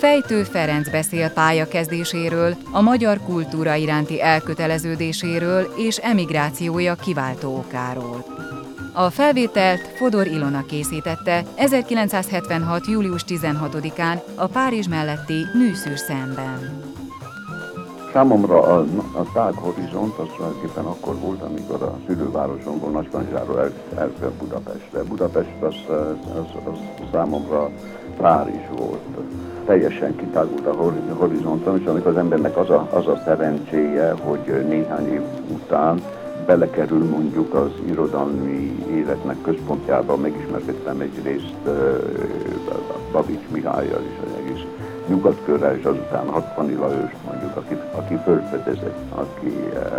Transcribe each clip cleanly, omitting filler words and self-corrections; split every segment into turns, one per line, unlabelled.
Fejtő Ferenc beszél pályakezdéséről, a magyar kultúra iránti elköteleződéséről és emigrációja kiváltó okáról. A felvételt Fodor Ilona készítette 1976. július 16-án a Párizs melletti Nüszűr-Szentben.
Számomra a tág horizont az tulajdonképpen akkor volt, amikor a szülővárosomból, Nagykanizsáról elfér Budapestre. Budapest az számomra Párizs volt. Teljesen kitágult a horizonton, és amikor az embernek az a szerencséje, hogy néhány év után belekerül mondjuk az irodalmi életnek központjába, megismerkedtem egyrészt Babics Mihállyal és az egész nyugatkörrel, és azután Hatvani Lajost mondjuk, aki fölfedezett, aki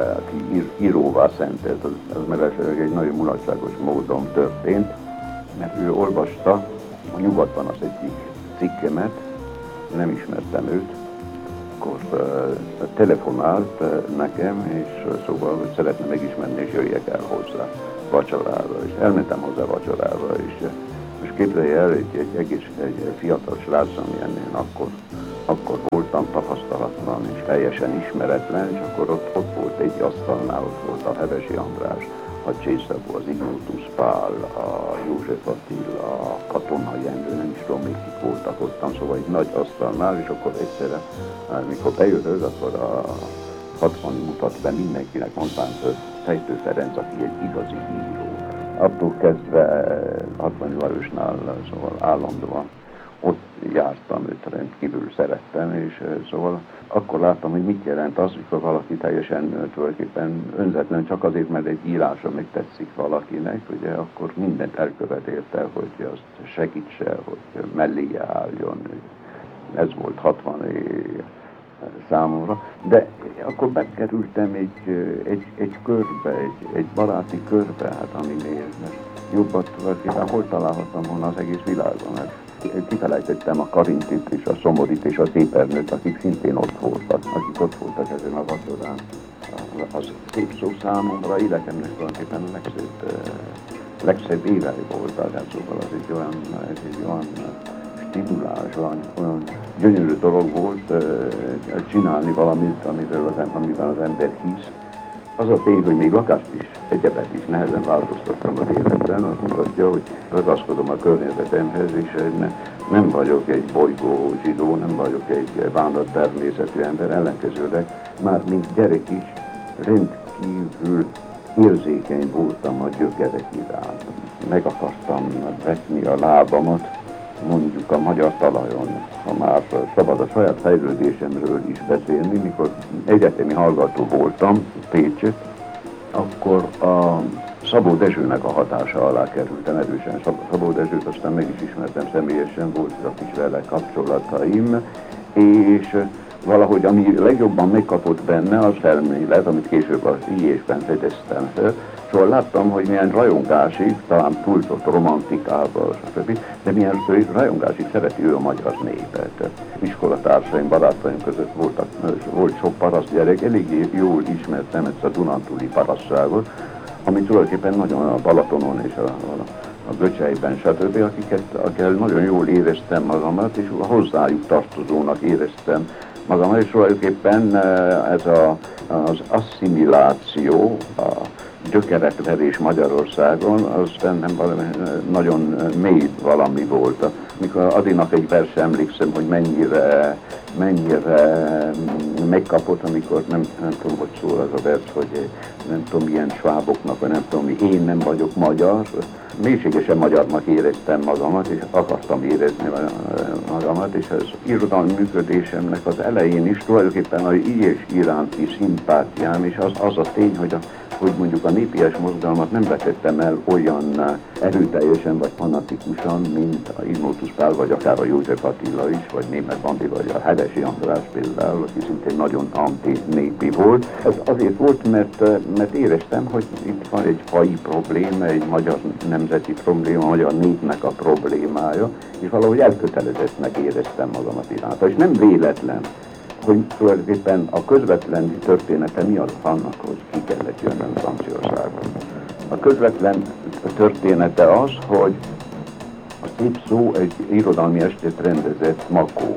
íróvá szentelt, az mellesleg egy nagyon mulatságos módon történt, mert ő olvasta a Nyugatban az egyik cikkemet, nem ismertem őt, akkor telefonált nekem, és szóval, hogy szeretne megismerni, és jöjjek el hozzá vacsorára, és elmentem hozzá vacsorára, és képzelje el, egy fiatal srác, amilyen akkor voltam, tapasztalatlan és teljesen ismeretlen, és akkor ott volt egy asztalnál, ott volt a Hevesi András, a Csészabó, az Ignótus Pál, a József Attila, a Katona Jenő, nem is tudom, még kik voltak ottan, szóval egy nagy asztalnál, és akkor egyszerre, amikor bejövök, akkor a 60 mutat be mindenkinek, mondván Fejtő Ferenc, aki egy igazi író. Attól kezdve 60 Lajosnál, szóval állandóan ott jártam, őt rendkívül szerettem, és szóval akkor láttam, hogy mit jelent az, amikor valaki teljesen tulajdonképpen önzetlen, csak azért, mert egy írása meg tetszik valakinek, ugye akkor mindent elkövet érte, hogy azt segítse, hogy melléje álljon. Ez volt 60 számomra, de akkor bekerültem egy körbe, egy baráti körbe, hát aminél jobbat tulajdonképpen hol találhattam volna az egész világon. Hát kifelejtettem a Karintit és a Szomorit és az Épernőt, akik szintén ott voltak, ezen a vacsorán. Az szép szó számomra életemnek tulajdonképpen legszebb évei voltak, hát szóval az egy olyan stimulás, olyan gyönyörű dolog volt csinálni valamit, amiben az ember hisz. Az a tény, hogy még lakást is, egyebet is nehezen változtattam az életben, azt mutatja, hogy ragaszkodom a környezetemhez, és nem vagyok egy bolygó zsidó, nem vagyok egy vándor természetű ember, ellenkezőleg már mint gyerek is rendkívül érzékeny voltam a gyökerek iránt. Meg akartam vetni a lábamat, mondjuk a magyar talajon, ha már szabad a saját fejlődésemről is beszélni, mikor egyetemi hallgató voltam Pécset, akkor a Szabó Dezsőnek a hatása alá kerültem erősen. Szabó Dezsőt aztán meg is ismertem személyesen, voltak is vele kapcsolataim, és valahogy ami legjobban megkapott benne az elmélet, amit később az I.S.-ben fedeztem fel. Szóval láttam, hogy milyen rajongásig, talán túlzott romantikával, stb., de milyen rajongásig szereti ő a magyar népet. Iskolatársaim, barátaim között volt sok paraszt gyerek, elég jól ismertem ezt a dunántúli parasztságot, ami tulajdonképpen nagyon a Balatonon és a Göcseiben, stb., akikkel nagyon jól éreztem magamat, és hozzájuk tartozónak éreztem magamat, és tulajdonképpen ez az asszimiláció, a gyökerekverés Magyarországon, az bennem valami nagyon mély valami volt. Mikor Adinak egy verse emlékszem, hogy mennyire megkapott, amikor nem tudom, hogy szól az a vers, hogy nem tudom, milyen sváboknak, vagy nem tudom, én nem vagyok magyar. Mélységesen magyarnak éreztem magamat, és akartam érezni magamat, és az irodalmi működésemnek az elején is tulajdonképpen a ilyes iránti szimpátiám, és az a tény, hogy mondjuk a népies mozgalmat nem vetettem el olyan erőteljesen vagy fanatikusan, mint a Ignótus Pál, vagy akár a József Attila is, vagy Németh Bandi, vagy a Hevesi András például, aki szintén nagyon anti-népi volt. Ez azért volt, mert éreztem, hogy itt van egy faji probléma, egy magyar nemzeti probléma, a magyar népnek a problémája, és valahogy elkötelezettnek éreztem magamat iránta. És nem véletlen, hogy tulajdonképpen a közvetlen története mi az annak, hogy ki kellett jönnöm Franciaországban. A közvetlen története az, hogy a szép szó egy irodalmi estét rendezett Makó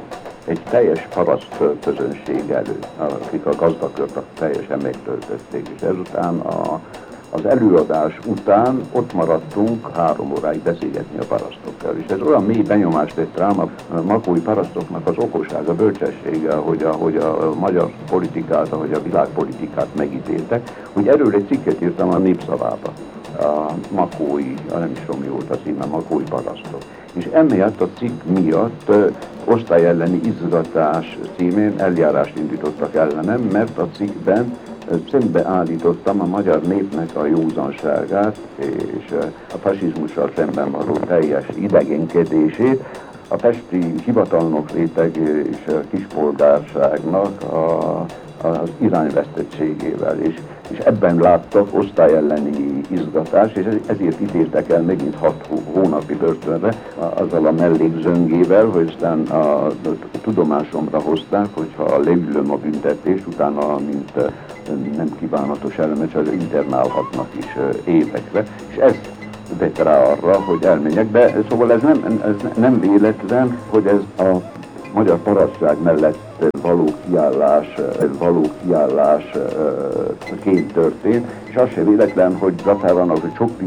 egy teljes paraszt közönség előtt, akik a gazdakört teljesen megtöltötték, és ezután az előadás után ott maradtunk 3 óráig beszélgetni a parasztokkal. És ez olyan mély benyomást tett rám a makói parasztoknak az okossága, bölcsessége, hogy a magyar politikát, ahogy a világpolitikát megítéltek, hogy erről egy cikket írtam a Népszavába. A makói, nem is tudom mi volt a címe, makói parasztok. És emiatt a cikk miatt osztály elleni izgatás címén eljárást indítottak ellenem, mert a cikkben szembeállítottam a magyar népnek a józanságát és a fasizmussal szemben való teljes idegenkedését, a pesti hivatalnok réteg és a kispolgárságnak az irányvesztettségével is. És ebben láttak osztály elleni izgatást, és ezért ítéltek el megint 6 hónapi börtönre, azzal a mellékzöngével, hogy aztán a tudomásomra hozták, hogyha leülöm a büntetést, utána, mint nem kívánatos elemet, az internálhatnak is évekre, és ez vett rá arra, hogy elmenjek, de szóval ez nem véletlen, hogy ez a magyar parasztság mellett való kiállásként történt, és az se véletlen, hogy Zatárának sok